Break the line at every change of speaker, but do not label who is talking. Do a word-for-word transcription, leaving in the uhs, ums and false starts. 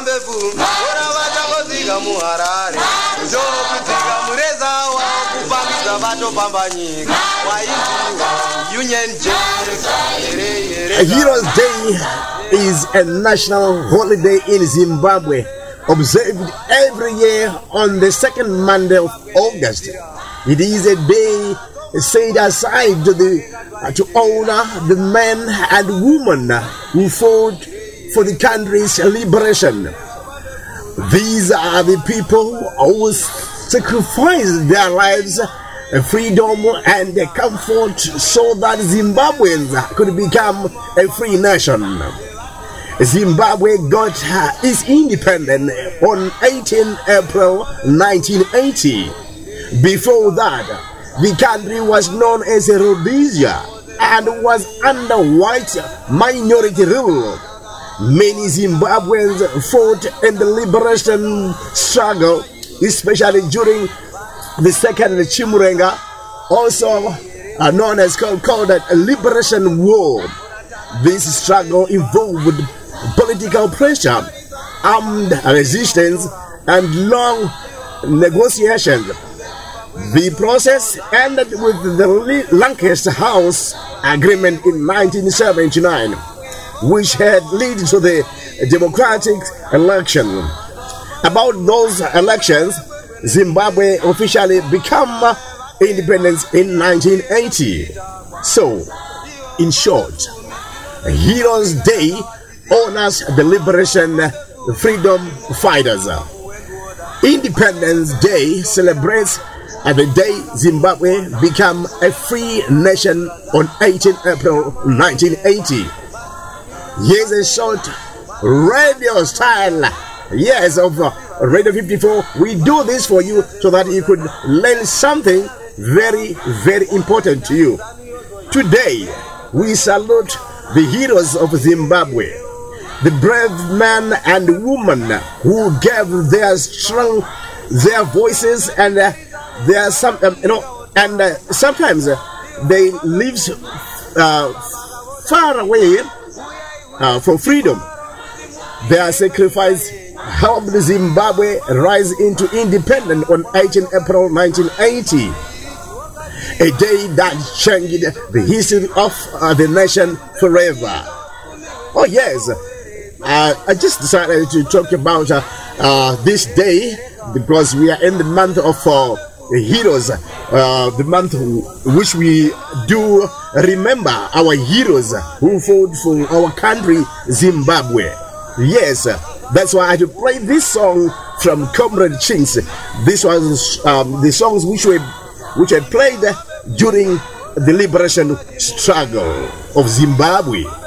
Heroes Day is a national holiday in Zimbabwe, observed every year on the second Monday of August. It is a day set aside to, the, uh, to honor the men and women who fought for the country's liberation. These are the people who sacrificed their lives, freedom and comfort so that Zimbabweans could become a free nation. Zimbabwe got its independence on eighteenth April nineteen eighty. Before that, the country was known as Rhodesia and was under white minority rule. Many Zimbabweans fought in the liberation struggle, especially during the Second Chimurenga, also uh, known as called, called a Liberation War. This struggle involved political pressure, armed resistance, and long negotiations. The process ended with the Lancaster House Agreement in nineteen seventy-nine, which had led to the democratic election. About those elections, Zimbabwe officially became independent in nineteen eighty. So, in short, Heroes Day honors the liberation freedom fighters. Independence Day celebrates the day Zimbabwe became a free nation on eighteenth April nineteen eighty. Here's a short radio style, yes, of Radio fifty-four. We do this for you so that you could learn something very, very important to you. Today, we salute the heroes of Zimbabwe, the brave men and women who gave their strong, their voices, and uh, their some, um, you know, and uh, sometimes uh, they live uh, far away uh, for freedom. Their sacrifice helped Zimbabwe rise into independence on eighteenth April nineteen eighty. A day that changed the history of uh, the nation forever. Oh yes, uh, I just decided to talk about uh, uh, this day because we are in the month of uh, the heroes, uh, the month which we do remember our heroes who fought for our country, Zimbabwe. Yes, that's why I had to play this song from Comrade Chinks. This was um, the songs which were which I played during the liberation struggle of Zimbabwe.